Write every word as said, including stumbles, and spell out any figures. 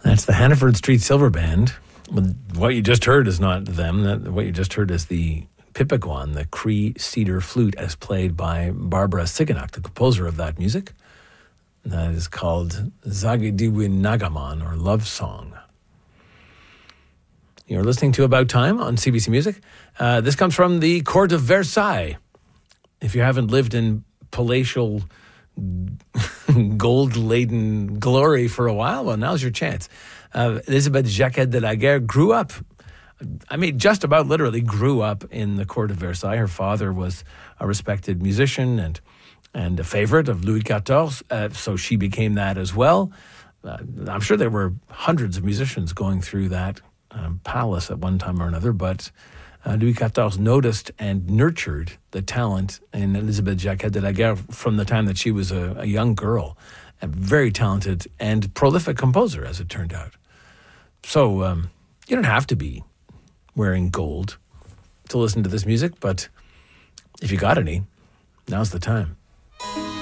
That's the Hannaford Street Silver Band. What you just heard is not them. What you just heard is the Pipiguan, the Cree cedar flute, as played by Barbara Siganak, the composer of that music. That is called Zagidiwin Nagaman, or Love Song. You're listening to About Time on C B C Music. Uh, this comes from the Court of Versailles. If you haven't lived in palatial, gold-laden glory for a while, well, now's your chance. Uh, Elizabeth Jacquet de la Guerre grew up, I mean, just about literally grew up in the Court of Versailles. Her father was a respected musician and and a favorite of Louis the fourteenth, uh, so she became that as well. Uh, I'm sure there were hundreds of musicians going through that um, palace at one time or another, but uh, Louis the fourteenth noticed and nurtured the talent in Elizabeth Jacquet de la Guerre from the time that she was a, a young girl. A very talented and prolific composer, as it turned out. So um, you don't have to be wearing gold to listen to this music, but if you got any, now's the time.